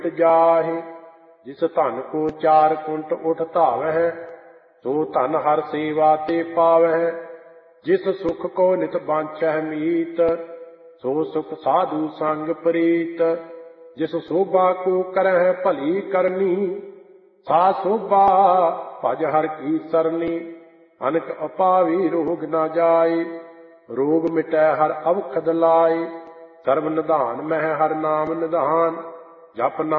ਜਾਹਿ। ਜਿਸ ਧਨ ਕੋ 4 ਕੁੰਟ ਉਠ ਧਾਵਹਿ, ਸੋ ਧਨ ਹਰ ਸੇਵਾ ਤੇ ਪਾਵਹਿ। ਜਿਸ ਸੁਖ ਕੋ ਨਿਤ ਬਾਂਛਹਿ ਮੀਤ, ਸੋ ਸੁਖ ਸਾਧੂ ਸੰਗ ਪ੍ਰੀਤ। ਜਿਸ ਸੋਭਾ ਕੋ ਕਰਹਿ ਭਲੀ ਕਰਨੀ, ਸਾ ਸੋਭਾ ਭਜ ਹਰਿ ਕੀ ਸਰਨੀ। ਅਨਕ ਅਪਾਵੀ ਰੋਗ ਨ ਜਾਇ, ਰੋਗ ਮਿਟੈ ਹਰਿ ਅਵਖਦ ਲਾਇ। ਸਰਬ ਨਿਧਾਨ ਮਹਿ ਹਰਿ ਨਾਮ ਨਿਧਾਨ, ਜਪ